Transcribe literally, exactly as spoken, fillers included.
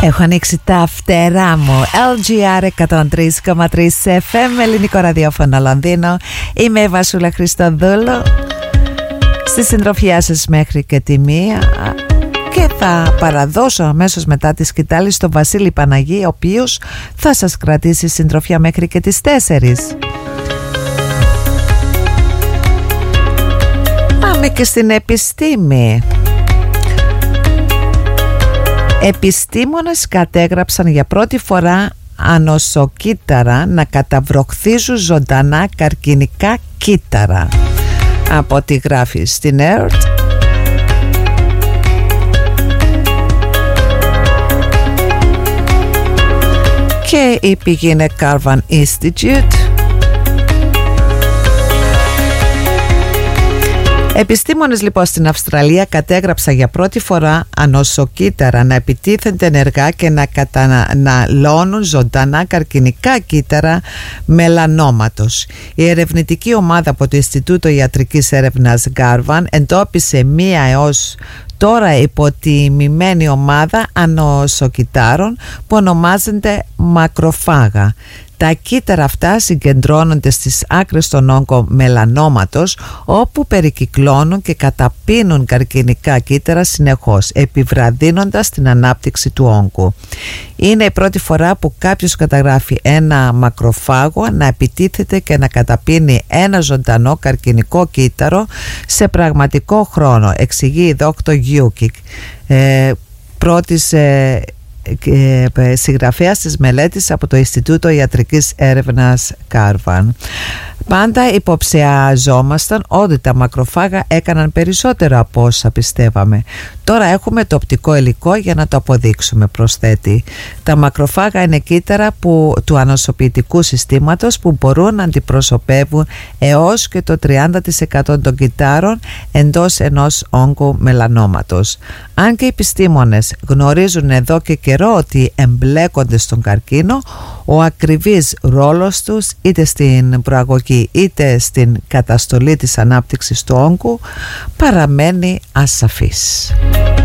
Έχω ανοίξει τα φτερά μου. ελ τζι αρ εκατόν τρία κόμμα τρία εφ εμ, ελληνικό ραδιόφωνο Λονδίνο. Είμαι η Βασούλα Χριστοδούλου, στη συντροφιά σας μέχρι και τη μία. Και θα παραδώσω αμέσως μετά τη σκητάλη στον Βασίλη Παναγή, ο οποίος θα σας κρατήσει συντροφιά μέχρι και τις τέσσερις. Πάμε και στην επιστήμη. Επιστήμονες κατέγραψαν για πρώτη φορά ανοσοκύτταρα να καταβροχθίζουν ζωντανά καρκινικά κύτταρα. Από ό,τι γράφει στην ΕΡΤ. Και η πηγή είναι Carvan Institute. Επιστήμονες λοιπόν στην Αυστραλία κατέγραψαν για πρώτη φορά ανοσοκύτταρα να επιτίθενται ενεργά και να καταναλώνουν ζωντανά καρκινικά κύτταρα μελανόματος. Η ερευνητική ομάδα από το Ινστιτούτο Ιατρικής Έρευνας Garvan εντόπισε μία έως τώρα υποτιμημένη ομάδα ανοσοκυττάρων που ονομάζεται μακροφάγα. Τα κύτταρα αυτά συγκεντρώνονται στις άκρες των όγκων μελανόματος, όπου περικυκλώνουν και καταπίνουν καρκινικά κύτταρα συνεχώς, επιβραδύνοντας την ανάπτυξη του όγκου. Είναι η πρώτη φορά που κάποιος καταγράφει ένα μακροφάγο να επιτίθεται και να καταπίνει ένα ζωντανό καρκινικό κύτταρο σε πραγματικό χρόνο, εξηγεί η δόκτωρ Γιούκικ, ε, πρώτης ε, συγγραφέας της μελέτης από το Ινστιτούτο Ιατρικής Έρευνας Garvan. Πάντα υποψιαζόμασταν ότι τα μακροφάγα έκαναν περισσότερο από όσα πιστεύαμε. Τώρα έχουμε το οπτικό υλικό για να το αποδείξουμε, προσθέτει. Τα μακροφάγα είναι κύτταρα που, του ανοσοποιητικού συστήματος που μπορούν να αντιπροσωπεύουν έως και το τριάντα τοις εκατό των κυττάρων εντός ενός όγκου μελανόματος. Αν και οι επιστήμονες γνωρίζουν εδώ και καιρό ότι εμπλέκονται στον καρκίνο, ο ακριβής ρόλος τους είτε στην προαγωγή είτε στην καταστολή της ανάπτυξης του όγκου παραμένει ασαφής.